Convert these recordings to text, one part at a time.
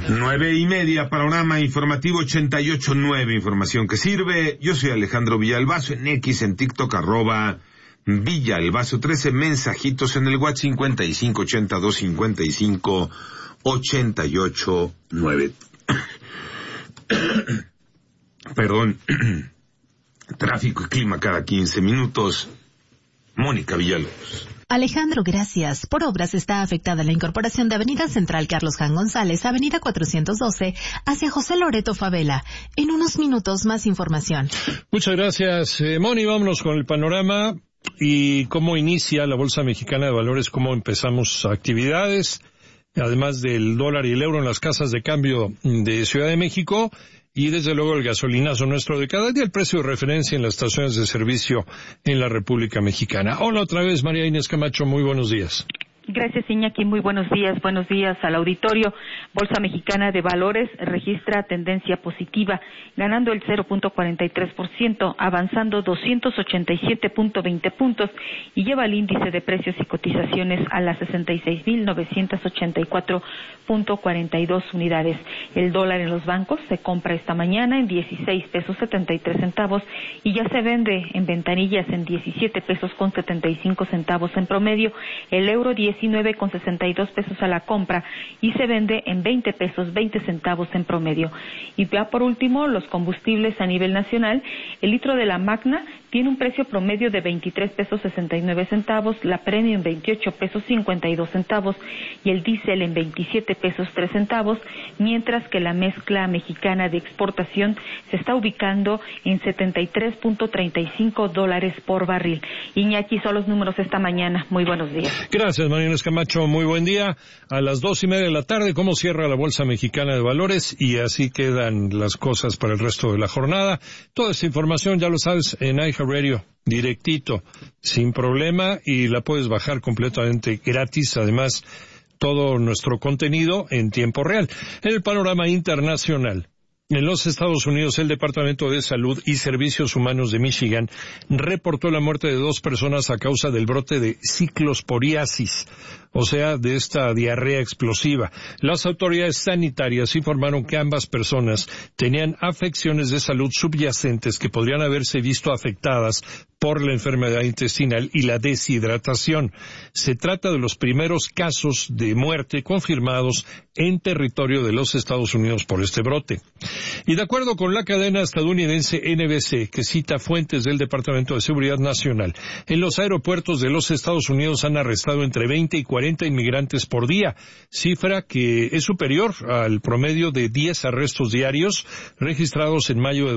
9:30, panorama informativo 88.9, información que sirve. Yo soy Alejandro Villalbazo, en X, en TikTok, @Villalbazo 13, mensajitos en el WhatsApp 5582558889. Perdón. Tráfico y clima cada 15 minutos. Mónica Villalobos. Alejandro, gracias. Por obras está afectada la incorporación de Avenida Central Carlos Jan González, Avenida 412, hacia José Loreto Favela. En unos minutos más información. Muchas gracias, Moni. Vámonos con el panorama y cómo inicia la Bolsa Mexicana de Valores, cómo empezamos actividades, además del dólar y el euro en las casas de cambio de Ciudad de México. Y desde luego el gasolinazo nuestro de cada día, el precio de referencia en las estaciones de servicio en la República Mexicana. Hola otra vez, María Inés Camacho, muy buenos días. Gracias, Iñaki. Muy buenos días al auditorio. Bolsa Mexicana de Valores registra tendencia positiva, ganando el 0.43%, avanzando 287.20 puntos y lleva el índice de precios y cotizaciones a las 66.984.42 unidades. El dólar en los bancos se compra esta mañana en 16 pesos 73 centavos y ya se vende en ventanillas en 17 pesos con 75 centavos en promedio. El euro 19,62 pesos a la compra y se vende en 20 pesos 20 centavos en promedio. Y ya por último, los combustibles a nivel nacional, el litro de la Magna tiene un precio promedio de 23 pesos 69 centavos, la Premium 28 pesos 52 centavos y el diésel en 27 pesos 3 centavos, mientras que la mezcla mexicana de exportación se está ubicando en 73.35 dólares por barril. Iñaki, son los números esta mañana. Muy buenos días. Gracias, María Inés Camacho. Muy buen día. A las 2:30 de la tarde, ¿cómo cierra la Bolsa Mexicana de Valores? Y así quedan las cosas para el resto de la jornada. Toda esta información, ya lo sabes, en iHeartRadio, directito, sin problema, y la puedes bajar completamente gratis. Además, todo nuestro contenido en tiempo real. En el panorama internacional, en los Estados Unidos, el Departamento de Salud y Servicios Humanos de Michigan reportó la muerte de 2 personas a causa del brote de ciclosporiasis, o sea, de esta diarrea explosiva. Las autoridades sanitarias informaron que ambas personas tenían afecciones de salud subyacentes que podrían haberse visto afectadas por la enfermedad intestinal y la deshidratación. Se trata de los primeros casos de muerte confirmados en territorio de los Estados Unidos por este brote. Y de acuerdo con la cadena estadounidense NBC, que cita fuentes del Departamento de Seguridad Nacional, en los aeropuertos de los Estados Unidos han arrestado entre 20 y 40 inmigrantes por día, cifra que es superior al promedio de 10 arrestos diarios registrados en mayo de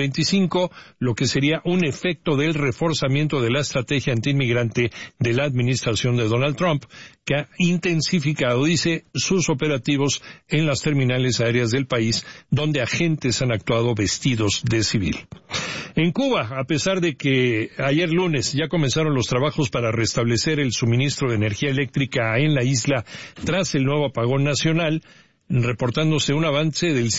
2025, lo que sería un efecto del reforzamiento de la estrategia antiinmigrante de la administración de Donald Trump, que ha intensificado, dice, sus operativos en las terminales aéreas del país, donde agentes han actuado vestidos de civil. En Cuba, a pesar de que ayer lunes ya comenzaron los trabajos para restablecer el suministro de energía eléctrica en la isla tras el nuevo apagón nacional, reportándose un avance del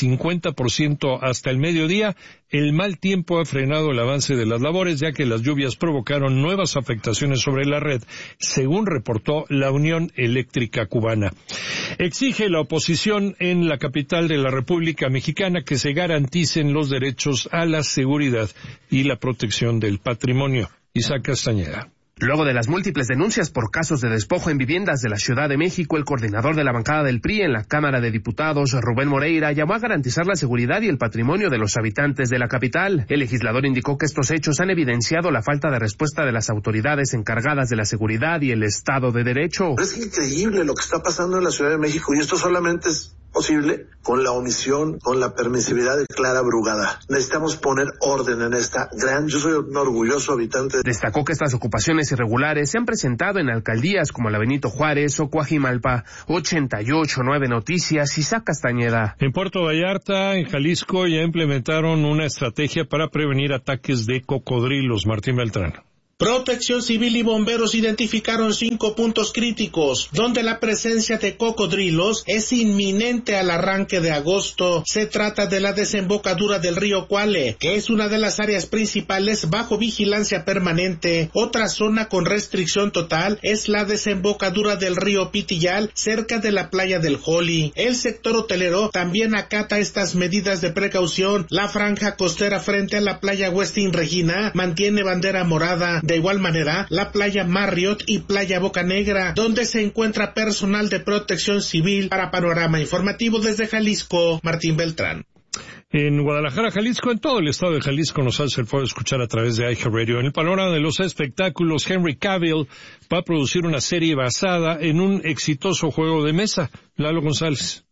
50% hasta el mediodía, el mal tiempo ha frenado el avance de las labores, ya que las lluvias provocaron nuevas afectaciones sobre la red, según reportó la Unión Eléctrica Cubana. Exige la oposición en la capital de la República Mexicana que se garanticen los derechos a la seguridad y la protección del patrimonio. Isaac Castañeda. Luego de las múltiples denuncias por casos de despojo en viviendas de la Ciudad de México, el coordinador de la bancada del PRI en la Cámara de Diputados, Rubén Moreira, llamó a garantizar la seguridad y el patrimonio de los habitantes de la capital. El legislador indicó que estos hechos han evidenciado la falta de respuesta de las autoridades encargadas de la seguridad y el Estado de Derecho. Es increíble lo que está pasando en la Ciudad de México y esto solamente es posible con la omisión, con la permisividad de Clara Brugada. Necesitamos poner orden en esta yo soy un orgulloso habitante. Destacó que estas ocupaciones irregulares se han presentado en alcaldías como la Benito Juárez o Coajimalpa. 88.9 Noticias, Isaac Castañeda. En Puerto Vallarta, en Jalisco, ya implementaron una estrategia para prevenir ataques de cocodrilos. Martín Beltrán. Protección Civil y bomberos identificaron 5 puntos críticos, donde la presencia de cocodrilos es inminente al arranque de agosto. Se trata de la desembocadura del río Cuale, que es una de las áreas principales bajo vigilancia permanente. Otra zona con restricción total es la desembocadura del río Pitillal, cerca de la playa del Joli. El sector hotelero también acata estas medidas de precaución. La franja costera frente a la playa Westin Regina mantiene bandera morada. De igual manera, la playa Marriott y playa Boca Negra, donde se encuentra personal de protección civil. Para Panorama Informativo desde Jalisco, Martín Beltrán. En Guadalajara, Jalisco, en todo el estado de Jalisco nos hace el favor de escuchar a través de iHeartRadio. En el panorama de los espectáculos, Henry Cavill va a producir una serie basada en un exitoso juego de mesa. Lalo González.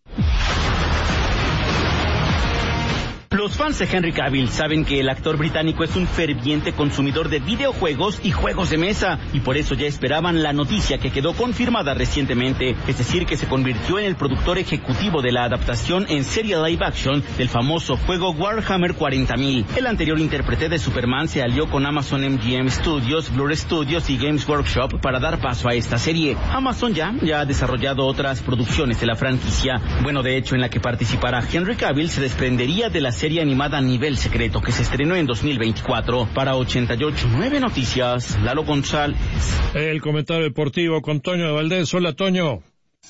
Los fans de Henry Cavill saben que el actor británico es un ferviente consumidor de videojuegos y juegos de mesa, y por eso ya esperaban la noticia que quedó confirmada recientemente, es decir, que se convirtió en el productor ejecutivo de la adaptación en serie live action del famoso juego Warhammer 40,000. El anterior intérprete de Superman se alió con Amazon MGM Studios, Blur Studios y Games Workshop para dar paso a esta serie. Amazon ya ha desarrollado otras producciones de la franquicia. Bueno, de hecho, en la que participará Henry Cavill se desprendería de la serie animada Nivel Secreto, que se estrenó en 2024. Para 88.9 Noticias, Lalo González. El comentario deportivo con Toño de Valdés. Hola, Toño.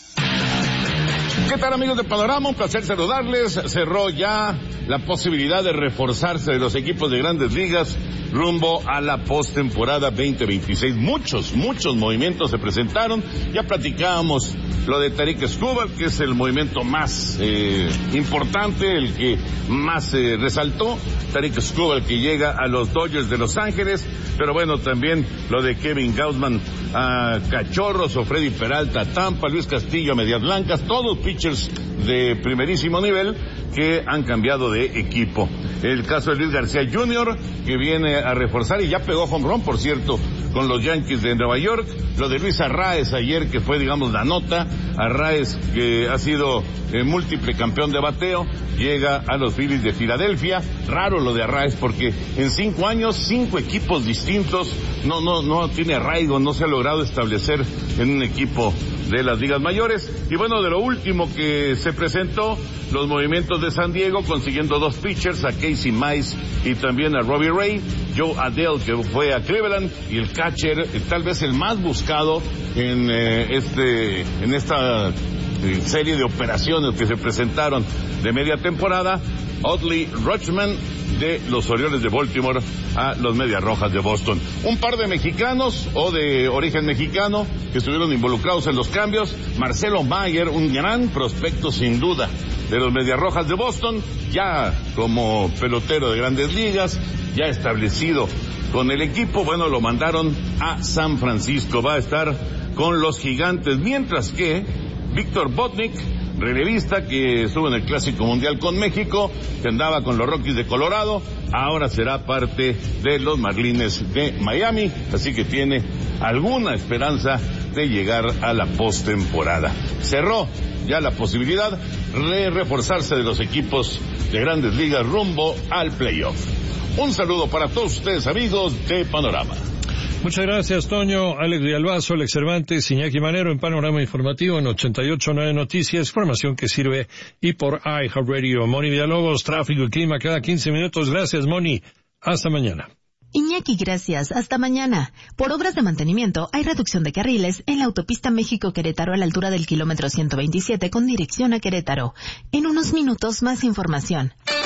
¿Qué tal, amigos de Panorama? Un placer saludarles. Cerró ya la posibilidad de reforzarse de los equipos de Grandes Ligas rumbo a la postemporada 2026. Muchos movimientos se presentaron. Ya platicábamos lo de Tarik Skubal, que es el movimiento más importante, el que más resaltó. Tarik Skubal, que llega a los Dodgers de Los Ángeles, pero bueno, también lo de Kevin Gausman a Cachorros, o Freddy Peralta a Tampa, Luis Castillo a Medias Blancas, todos pitchers de primerísimo nivel que han cambiado de equipo. El caso de Luis García Jr., que viene a reforzar y ya pegó home run, por cierto, con los Yankees de Nueva York. Lo de Luis Arraez ayer, que fue, digamos, la nota. Arraez, que ha sido múltiple campeón de bateo, llega a los Phillies de Filadelfia. Raro lo de Arraez, porque en 5 años, 5 equipos distintos, no tiene arraigo, no se ha logrado establecer en un equipo de las ligas mayores. Y bueno, de lo último que se presentó, los movimientos de San Diego, consiguiendo 2 pitchers, a Casey Mize y también a Robbie Ray. Joe Adele, que fue a Cleveland, y el catcher, tal vez el más buscado en esta serie de operaciones que se presentaron de media temporada, Adley Rutschman, de los Orioles de Baltimore a los Medias Rojas de Boston. Un par de mexicanos o de origen mexicano que estuvieron involucrados en los cambios. Marcelo Mayer, un gran prospecto sin duda de los Medias Rojas de Boston, ya como pelotero de Grandes Ligas, ya establecido con el equipo. Bueno, lo mandaron a San Francisco, va a estar con los Gigantes, mientras que Víctor Botnick, relevista que estuvo en el Clásico Mundial con México, que andaba con los Rockies de Colorado, ahora será parte de los Marlins de Miami, así que tiene alguna esperanza de llegar a la postemporada. Cerró ya la posibilidad de reforzarse de los equipos de Grandes Ligas rumbo al playoff. Un saludo para todos ustedes, amigos de Panorama. Muchas gracias, Toño. Alex Villalbazo, Alex Cervantes, Iñaki Manero en Panorama Informativo en 88.9 Noticias, información que sirve, y por iHeartRadio. Moni Villalobos, tráfico y clima cada 15 minutos. Gracias, Moni. Hasta mañana. Iñaki, gracias. Hasta mañana. Por obras de mantenimiento, hay reducción de carriles en la autopista México-Querétaro a la altura del kilómetro 127 con dirección a Querétaro. En unos minutos, más información.